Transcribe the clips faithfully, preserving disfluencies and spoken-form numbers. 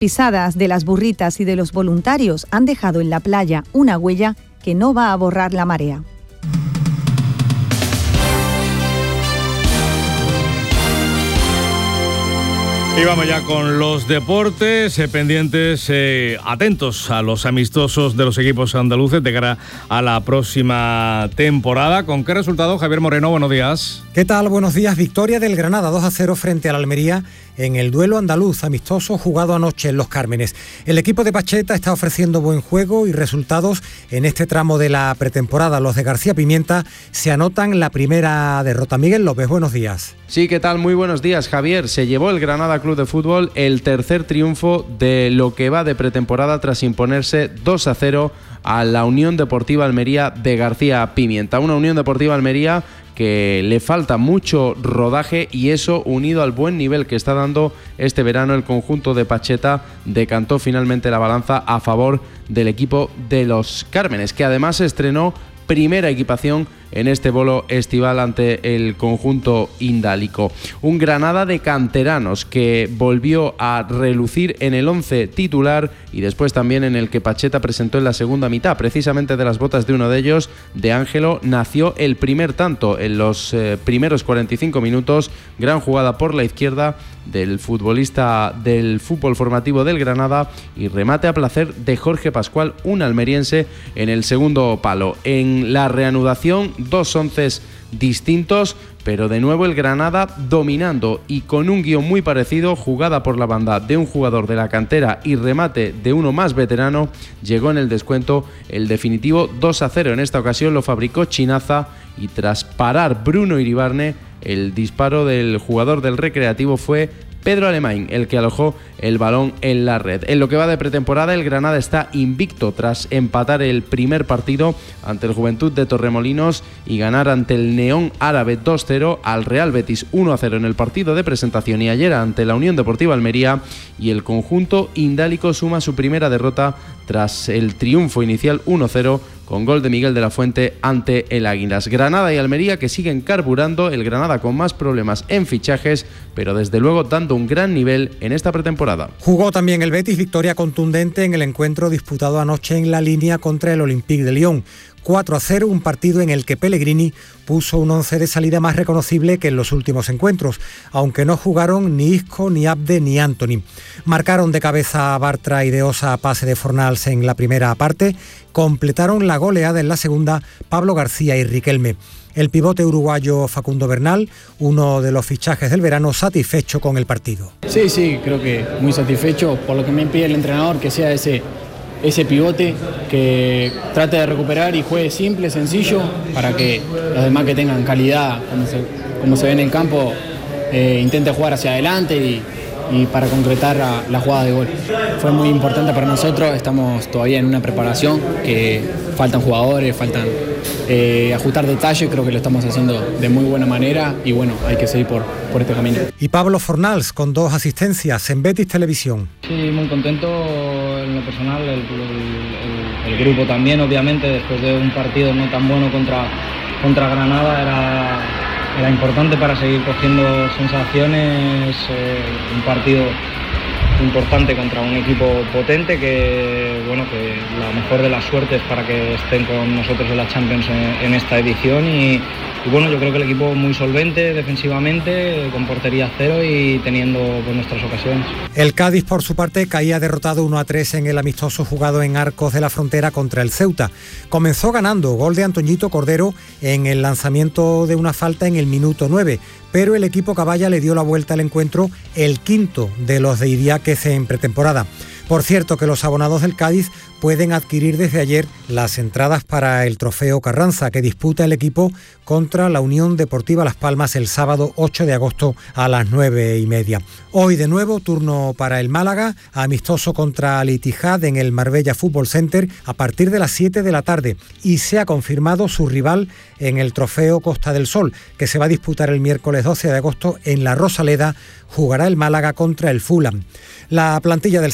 pisadas de las burritas y de los voluntarios han dejado en la playa una huella que no va a borrar la marea. Y vamos ya con los deportes, eh, pendientes, eh, atentos a los amistosos de los equipos andaluces de cara a la próxima temporada. ¿Con qué resultado, Javier Moreno? Buenos días. ¿Qué tal? Buenos días. Victoria del Granada dos a cero frente al Almería en el duelo andaluz amistoso jugado anoche en Los Cármenes. El equipo de Pacheta está ofreciendo buen juego y resultados en este tramo de la pretemporada. Los de García Pimienta se anotan la primera derrota. Miguel López, buenos días. Sí, ¿qué tal? Muy buenos días, Javier. Se llevó el Granada Club de Fútbol el tercer triunfo de lo que va de pretemporada tras imponerse dos a cero a la Unión Deportiva Almería de García Pimienta. Una Unión Deportiva Almería que le falta mucho rodaje, y eso, unido al buen nivel que está dando este verano el conjunto de Pacheta, decantó finalmente la balanza a favor del equipo de Los Cármenes, que además estrenó primera equipación en este bolo estival ante el conjunto indálico. Un Granada de canteranos que volvió a relucir en el once titular y después también en el que Pacheta presentó en la segunda mitad. Precisamente de las botas de uno de ellos, de Ángelo, nació el primer tanto en los eh, primeros cuarenta y cinco minutos. Gran jugada por la izquierda del futbolista del fútbol formativo del Granada y remate a placer de Jorge Pascual, un almeriense, en el segundo palo. En la reanudación, dos onces distintos, pero de nuevo el Granada dominando y con un guión muy parecido, jugada por la banda de un jugador de la cantera y remate de uno más veterano. Llegó en el descuento el definitivo dos a cero. En esta ocasión lo fabricó Chinaza y tras parar Bruno Iribarne, el disparo del jugador del Recreativo fue Pedro Alemán el que alojó el balón en la red. En lo que va de pretemporada, el Granada está invicto tras empatar el primer partido ante el Juventud de Torremolinos y ganar ante el Neón Árabe dos cero, al Real Betis uno a cero en el partido de presentación y ayer ante la Unión Deportiva Almería, y el conjunto indálico suma su primera derrota tras el triunfo inicial uno cero con gol de Miguel de la Fuente ante el Águilas. Granada y Almería que siguen carburando, el Granada con más problemas en fichajes, pero desde luego dando un gran nivel en esta pretemporada. Jugó también el Betis, victoria contundente en el encuentro disputado anoche en La Línea contra el Olympique de Lyon. cuatro a cero, un partido en el que Pellegrini puso un once de salida más reconocible que en los últimos encuentros, aunque no jugaron ni Isco, ni Abde, ni Anthony. Marcaron de cabeza a Bartra y de Osa a pase de Fornals en la primera parte, completaron la goleada en la segunda Pablo García y Riquelme. El pivote uruguayo Facundo Bernal, uno de los fichajes del verano, satisfecho con el partido. Sí, sí, creo que muy satisfecho por lo que me pide el entrenador, que sea ese... ese pivote que trate de recuperar y juegue simple, sencillo, para que los demás que tengan calidad, como se, como se ve en el campo, eh, intente jugar hacia adelante y, y para concretar la, la jugada de gol. Fue muy importante para nosotros, estamos todavía en una preparación, que faltan jugadores, faltan eh, ajustar detalles, creo que lo estamos haciendo de muy buena manera y bueno, hay que seguir por, por este camino. Y Pablo Fornals con dos asistencias en Betis Televisión. Sí, muy contento en lo personal, el, el, el grupo también, obviamente, después de un partido no tan bueno contra, contra Granada, era, era importante para seguir cogiendo sensaciones, eh, un partido importante contra un equipo potente que, bueno, que la mejor de las suertes para que estén con nosotros en la Champions en, en esta edición y, y bueno, yo creo que el equipo muy solvente defensivamente, con portería cero y teniendo pues, nuestras ocasiones. El Cádiz, por su parte, caía derrotado uno a tres en el amistoso jugado en Arcos de la Frontera contra el Ceuta. Comenzó ganando, gol de Antoñito Cordero en el lanzamiento de una falta en el minuto nueve, pero el equipo caballa le dio la vuelta al encuentro, el quinto de los de Idiáquez en pretemporada. Por cierto, que los abonados del Cádiz pueden adquirir desde ayer las entradas para el Trofeo Carranza, que disputa el equipo contra la Unión Deportiva Las Palmas el sábado ocho de agosto a las nueve y media. Hoy de nuevo turno para el Málaga, amistoso contra Al Ittihad en el Marbella Fútbol Center a partir de las siete de la tarde, y se ha confirmado su rival en el Trofeo Costa del Sol, que se va a disputar el miércoles doce de agosto en La Rosaleda. Jugará el Málaga contra el Fulham. La plantilla del Sevilla se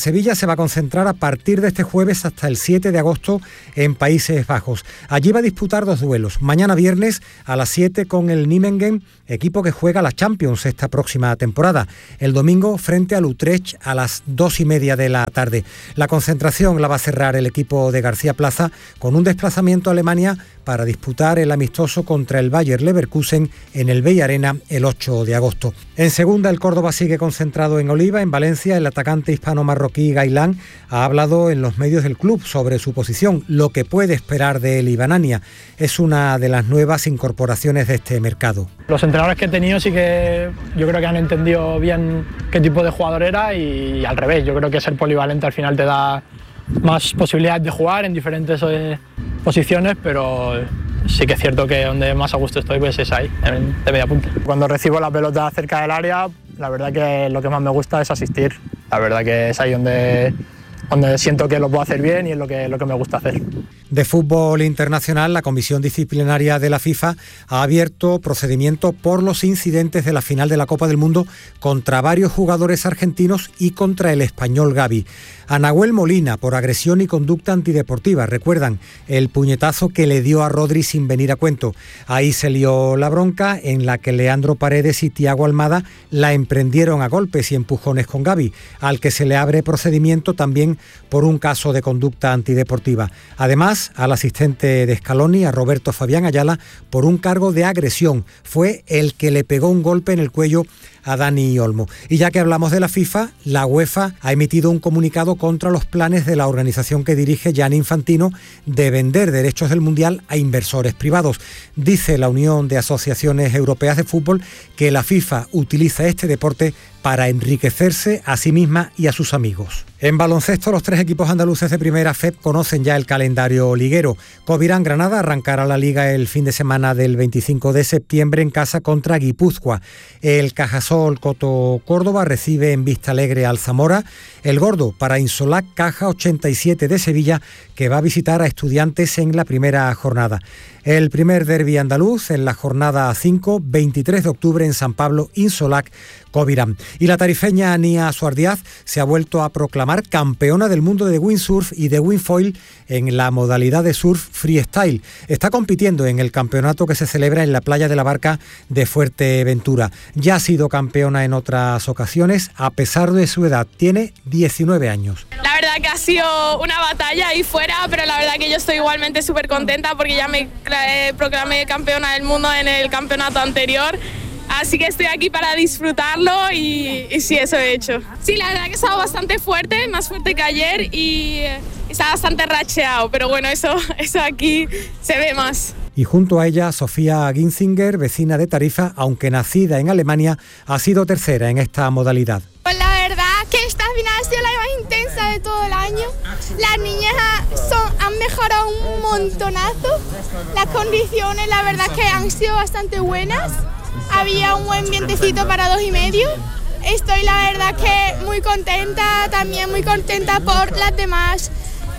va a concentrar a partir de este jueves hasta el siete de agosto en Países Bajos. Allí va a disputar dos duelos. Mañana viernes a las siete con el Nijmegen, equipo que juega la Champions esta próxima temporada. El domingo frente al Utrecht a las dos y media de la tarde. La concentración la va a cerrar el equipo de García Plaza con un desplazamiento a Alemania para disputar el amistoso contra el Bayer Leverkusen en el Bey Arena el ocho de agosto. En segunda, el Córdoba sigue concentrado en Oliva. En Valencia, el atacante hispano-marroquí Gailán ha hablado en los medios del club sobre su posición, lo que puede esperar de él Ibanania. Es una de las nuevas incorporaciones de este mercado. Los entrenadores que he tenido sí que yo creo que han entendido bien qué tipo de jugador era y al revés, yo creo que ser polivalente al final te da más posibilidades de jugar en diferentes eh, posiciones, pero sí que es cierto que donde más a gusto estoy pues es ahí, de media punta. Cuando recibo la pelota cerca del área, la verdad que lo que más me gusta es asistir. La verdad que es ahí donde, donde siento que lo puedo hacer bien y es lo que, lo que me gusta hacer. De fútbol internacional, la Comisión Disciplinaria de la FIFA ha abierto procedimiento por los incidentes de la final de la Copa del Mundo contra varios jugadores argentinos y contra el español Gavi. A Nahuel Molina por agresión y conducta antideportiva. Recuerdan el puñetazo que le dio a Rodri sin venir a cuento. Ahí se lió la bronca en la que Leandro Paredes y Thiago Almada la emprendieron a golpes y empujones con Gavi, al que se le abre procedimiento también por un caso de conducta antideportiva. Además, al asistente de Scaloni, a Roberto Fabián Ayala, por un cargo de agresión. Fue el que le pegó un golpe en el cuello a Dani Olmo. Y ya que hablamos de la FIFA, la UEFA ha emitido un comunicado contra los planes de la organización que dirige Gianni Infantino de vender derechos del Mundial a inversores privados. Dice la Unión de Asociaciones Europeas de Fútbol que la FIFA utiliza este deporte para enriquecerse a sí misma y a sus amigos. En baloncesto, los tres equipos andaluces de Primera F E P conocen ya el calendario liguero. Covirán Granada arrancará la liga el fin de semana del veinticinco de septiembre en casa contra Guipúzcoa. El Cajasol Coto Córdoba recibe en Vistalegre al Zamora. El Gordo para Insolac Caja ochenta y siete de Sevilla, que va a visitar a Estudiantes en la primera jornada. El primer derbi andaluz en la jornada cinco, veintitrés de octubre en San Pablo, Insolac Covirán. Y la tarifeña Nia Suardiaz se ha vuelto a proclamar campeona del mundo de windsurf y de windfoil en la modalidad de surf freestyle. Está compitiendo en el campeonato que se celebra en la playa de la Barca de Fuerteventura. Ya ha sido campeona en otras ocasiones, a pesar de su edad. Tiene diecinueve años. La verdad que ha sido una batalla ahí fuera, pero la verdad que yo estoy igualmente súper contenta porque ya me eh, proclamé campeona del mundo en el campeonato anterior. Así que estoy aquí para disfrutarlo y, y sí, eso he hecho. Sí, la verdad que he estado bastante fuerte, más fuerte que ayer y está bastante racheado, pero bueno, eso, eso aquí se ve más. Y junto a ella, Sofía Ginzinger, vecina de Tarifa, aunque nacida en Alemania, ha sido tercera en esta modalidad. Pues la verdad que esta final ha sido la más intensa de todo el año. Las niñas son, han mejorado un montonazo. Las condiciones, la verdad que han sido bastante buenas. Había un buen vientecito para dos y medio. Estoy la verdad que muy contenta, también muy contenta por las demás.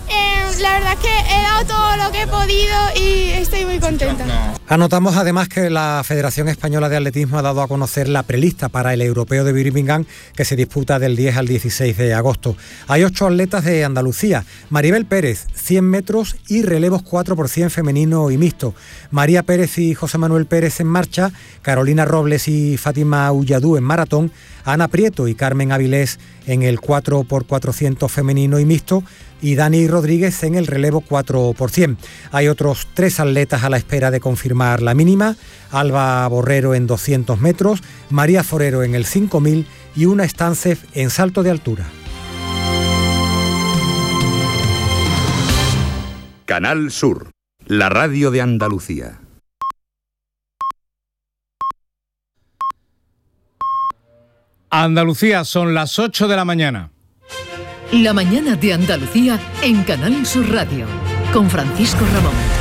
Eh, la verdad que he dado todo lo que he podido y estoy muy contenta. Anotamos además que la Federación Española de Atletismo ha dado a conocer la prelista para el Europeo de Birmingham, que se disputa del diez al dieciséis de agosto. Hay ocho atletas de Andalucía: Maribel Pérez, cien metros y relevos cuatro por cien femenino y mixto; María Pérez y José Manuel Pérez en marcha; Carolina Robles y Fátima Ulladú en maratón; Ana Prieto y Carmen Avilés en el cuatro por cuatrocientos femenino y mixto; y Dani Rodríguez en el relevo cuatro por cien. Hay otros tres atletas a la espera de confirmar la mínima: Alba Borrero en doscientos metros, María Forero en el cinco mil y una Estancef en salto de altura. Canal Sur, la radio de Andalucía. Andalucía, son las ocho de la mañana. La mañana de Andalucía en Canal Sur Radio, con Francisco Ramón.